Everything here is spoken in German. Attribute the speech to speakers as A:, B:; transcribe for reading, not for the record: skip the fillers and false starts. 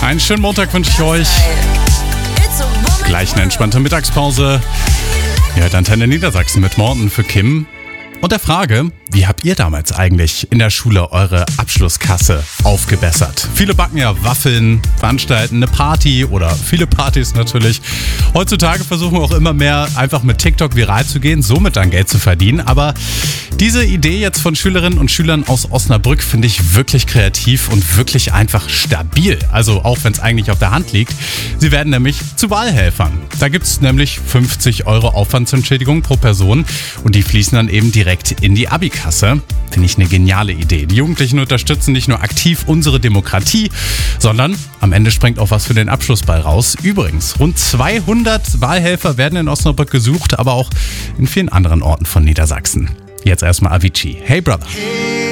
A: Einen schönen Montag wünsche ich euch. Gleich eine entspannte Mittagspause. Ihr hört Antenne Niedersachsen mit Morten für Kim. Und der Frage, wie habt ihr damals eigentlich in der Schule eure Abschlusskasse aufgebessert? Viele backen ja Waffeln, veranstalten eine Party oder viele Partys natürlich. Heutzutage versuchen wir auch immer mehr einfach mit TikTok viral zu gehen, somit dann Geld zu verdienen. Aber diese Idee jetzt von Schülerinnen und Schülern aus Osnabrück finde ich wirklich kreativ und wirklich einfach stabil. Also auch wenn es eigentlich auf der Hand liegt. Sie werden nämlich zu Wahlhelfern. Da gibt es nämlich 50 € Aufwandsentschädigung pro Person und die fließen dann eben direkt in die Abi-Kasse. Finde ich eine geniale Idee. Die Jugendlichen unterstützen nicht nur aktiv unsere Demokratie, sondern am Ende springt auch was für den Abschlussball raus. Übrigens, rund 200 Wahlhelfer werden in Osnabrück gesucht, aber auch in vielen anderen Orten von Niedersachsen. Jetzt erstmal Avicii. Hey Brother.